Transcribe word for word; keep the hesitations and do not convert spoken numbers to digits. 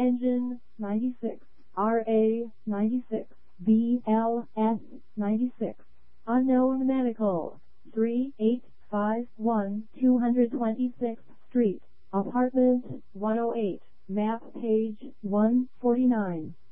engine ninety-six, R A ninety-six, B L S ninety-six. Unknown Medical, three eight five one two hundred twenty-sixth Street, Apartment one oh eight, map page one forty-nine.